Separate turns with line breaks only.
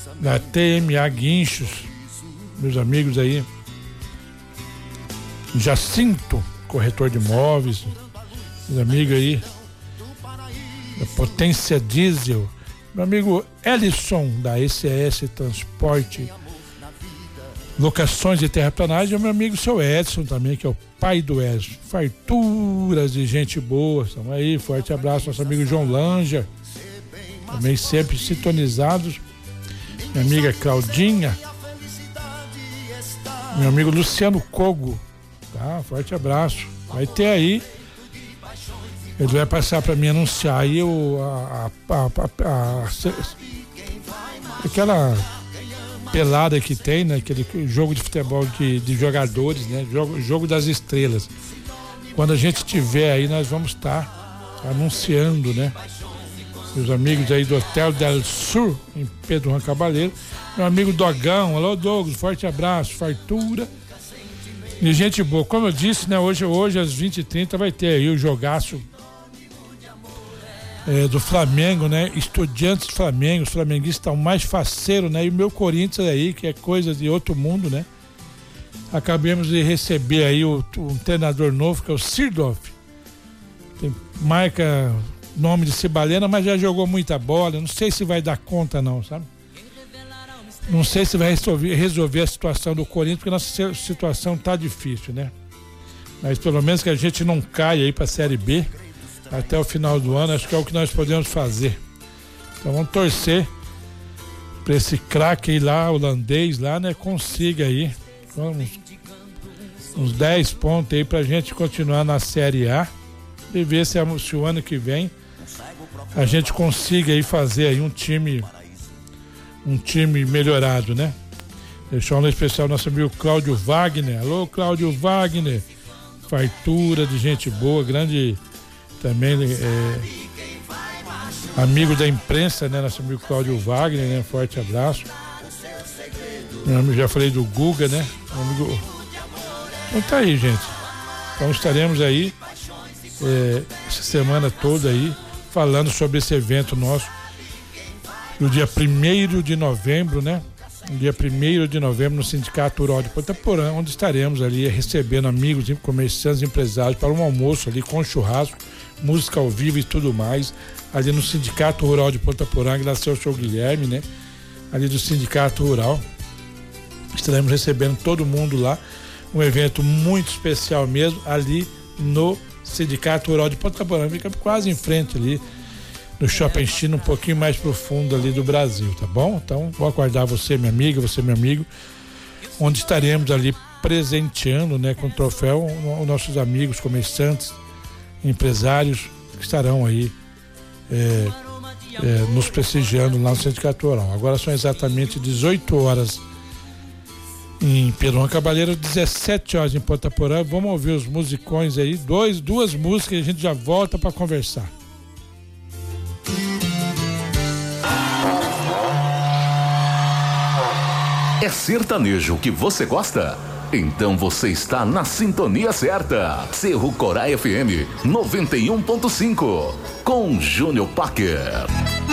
da TMA Guinchos, meus amigos aí, Jacinto, corretor de imóveis, meus amigos aí, da Potência Diesel, meu amigo Ellison, da SES Transporte, Locações de Terraplanagem, e o meu amigo seu Edson também, que é o pai do Edson. Farturas de gente boa, estamos aí, forte abraço, nosso amigo João Lanja, também sempre sintonizados, minha amiga Claudinha, meu amigo Luciano Cogo, tá? Forte abraço. Vai ter aí, ele vai passar para mim anunciar aí aquela pelada que tem, né? Aquele jogo de futebol de jogadores, né? Jogo das estrelas. Quando a gente tiver aí, nós vamos estar anunciando, né? Meus amigos aí do Hotel del Sur, em Pedro Juan Cabaleiro. Meu amigo Dogão, alô Douglas, forte abraço, fartura. E gente boa, como eu disse, né? Hoje às 20h30 vai ter aí o jogaço do Flamengo, né? Estudiantes do Flamengo, os flamenguistas estão mais faceiros, né? E o meu Corinthians aí, que é coisa de outro mundo, né? Acabamos de receber aí um treinador novo, que é o Sirdorf. Marca nome de Cibalena, mas já jogou muita bola. Não sei se vai dar conta não, sabe? Não sei se vai resolver a situação do Corinthians, porque a nossa situação tá difícil, né? Mas pelo menos que a gente não caia aí pra Série B até o final do ano, acho que é o que nós podemos fazer. Então vamos torcer para esse craque aí lá, holandês lá, né, consiga aí uns 10 pontos aí pra gente continuar na Série A e ver se o ano que vem a gente consiga aí fazer aí um time melhorado, né? Deixar um especial nosso amigo Cláudio Wagner. Alô, Cláudio Wagner, fartura de gente boa, grande também amigo da imprensa, né? Nosso amigo Cláudio Wagner, né? Forte abraço. Meu amigo, já falei do Guga, né? Amigo... Então tá aí, gente. Então estaremos aí essa semana toda aí falando sobre esse evento nosso no dia 1º de novembro, né? No dia 1º de novembro no Sindicato Rural de Ponta Porã, onde estaremos ali recebendo amigos, comerciantes, empresários para um almoço ali com churrasco, música ao vivo e tudo mais, ali no Sindicato Rural de Ponta Porã, graças ao senhor Guilherme, né? Ali do Sindicato Rural. Estaremos recebendo todo mundo lá, um evento muito especial mesmo, ali no Sindicato Rural de Ponta Porã, fica quase em frente ali no Shopping China, um pouquinho mais profundo ali do Brasil, tá bom? Então vou aguardar você, minha amiga, você, meu amigo, onde estaremos ali presenteando, né, com troféu os nossos amigos, comerciantes, empresários que estarão aí nos prestigiando lá no Sindicato Rural. Agora são exatamente 18 horas em Pedro Juan Cabaleiro, 17 horas em Ponta Porã. Vamos ouvir os musicões aí, duas músicas e a gente já volta para conversar.
É sertanejo que você gosta? Então você está na sintonia certa. Cerro Corai FM 91.5 com Júnior Packer.